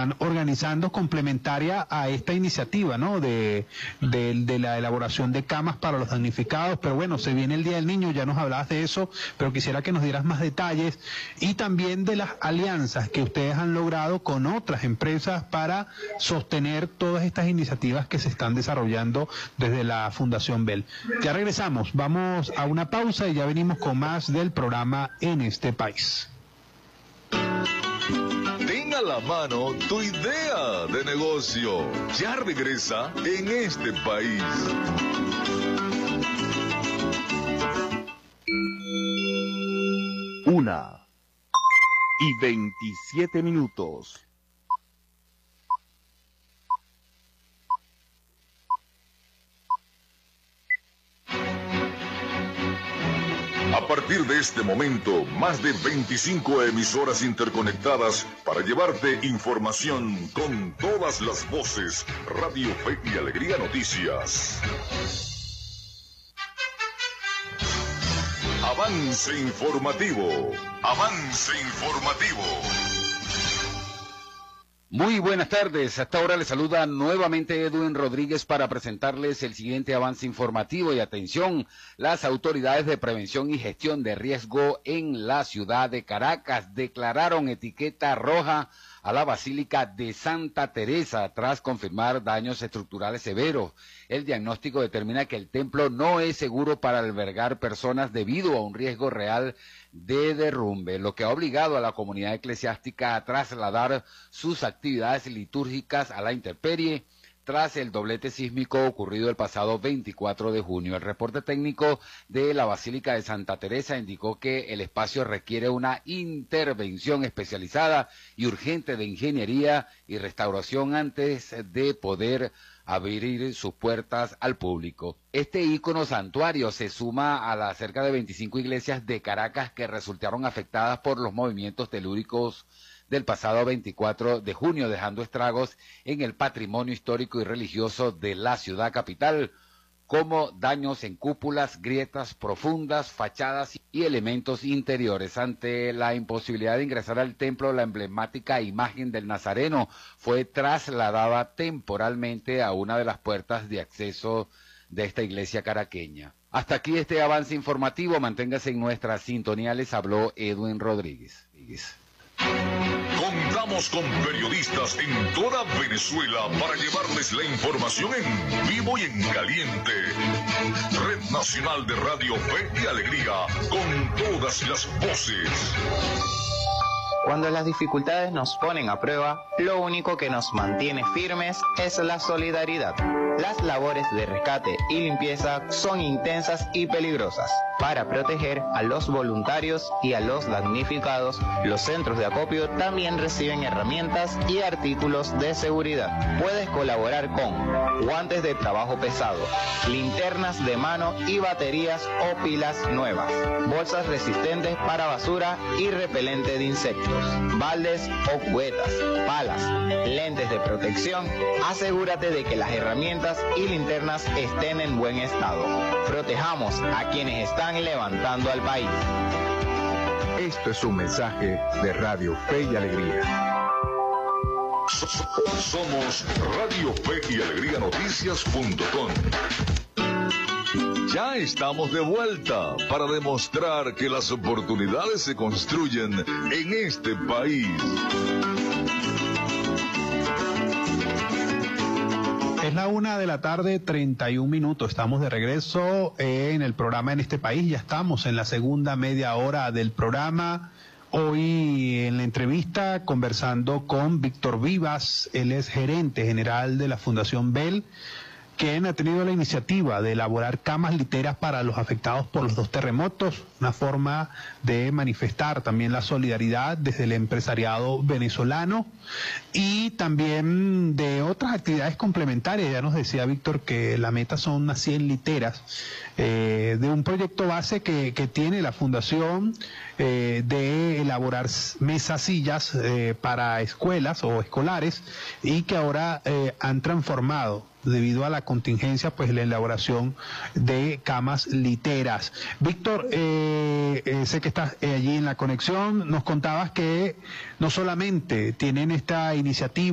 están organizando complementaria a esta iniciativa, ¿no? De la elaboración de camas para los damnificados. Pero bueno, se viene el Día del Niño, ya nos hablabas de eso, pero quisiera que nos dieras más detalles y también de las alianzas que ustedes han logrado con otras empresas para sostener todas estas iniciativas que se están desarrollando desde la Fundación Bell. Ya regresamos, vamos a una pausa y ya venimos con más del programa En este País. Ten a la mano tu idea de negocio. Ya regresa En este País. Una y 27 minutos. A partir de este momento, más de 25 emisoras interconectadas para llevarte información con todas las voces. Radio Fe y Alegría Noticias. Avance informativo. Avance informativo. Muy buenas tardes, hasta ahora les saluda nuevamente Edwin Rodríguez para presentarles el siguiente avance informativo y atención, las autoridades de prevención y gestión de riesgo en la ciudad de Caracas declararon etiqueta roja a la Basílica de Santa Teresa tras confirmar daños estructurales severos. El diagnóstico determina que el templo no es seguro para albergar personas debido a un riesgo real de derrumbe, lo que ha obligado a la comunidad eclesiástica a trasladar sus actividades litúrgicas a la intemperie tras el doblete sísmico ocurrido el pasado 24 de junio. El reporte técnico de la Basílica de Santa Teresa indicó que el espacio requiere una intervención especializada y urgente de ingeniería y restauración antes de poder abrir sus puertas al público. Este ícono santuario se suma a las cerca de 25 iglesias de Caracas que resultaron afectadas por los movimientos telúricos del pasado 24 de junio, dejando estragos en el patrimonio histórico y religioso de la ciudad capital, como daños en cúpulas, grietas profundas, fachadas y elementos interiores. Ante la imposibilidad de ingresar al templo, la emblemática imagen del Nazareno fue trasladada temporalmente a una de las puertas de acceso de esta iglesia caraqueña. Hasta aquí este avance informativo, manténgase en nuestra sintonía, les habló Edwin Rodríguez. Contamos con periodistas en toda Venezuela para llevarles la información en vivo y en caliente. Red Nacional de Radio Fe y Alegría, con todas las voces. Cuando las dificultades nos ponen a prueba, lo único que nos mantiene firmes es la solidaridad. Las labores de rescate y limpieza son intensas y peligrosas. Para proteger a los voluntarios y a los damnificados, los centros de acopio también reciben herramientas y artículos de seguridad. Puedes colaborar con guantes de trabajo pesado, linternas de mano y baterías o pilas nuevas, bolsas resistentes para basura y repelente de insectos, baldes o cubetas, palas, lentes de protección. Asegúrate de que las herramientas y linternas estén en buen estado. Protejamos a quienes están levantando al país. Esto es un mensaje de Radio Fe y Alegría. Somos Radio Fe y Alegría Noticias.com. Ya estamos de vuelta para demostrar que las oportunidades se construyen en este país. Es la 1:31 p.m. Estamos de regreso en el programa En este País. Ya estamos en la segunda media hora del programa. Hoy en la entrevista conversando con Víctor Vivas, él es gerente general de la Fundación Bell, quien ha tenido la iniciativa de elaborar camas literas para los afectados por los 2 terremotos, una forma de manifestar también la solidaridad desde el empresariado venezolano y también de otras actividades complementarias. Ya nos decía Víctor que la meta son unas 100 literas de un proyecto base que tiene la Fundación de elaborar mesas, sillas para escuelas o escolares y que ahora han transformado debido a la contingencia, pues la elaboración de camas literas. Víctor, sé que estás allí en la conexión, nos contabas que no solamente tienen esta iniciativa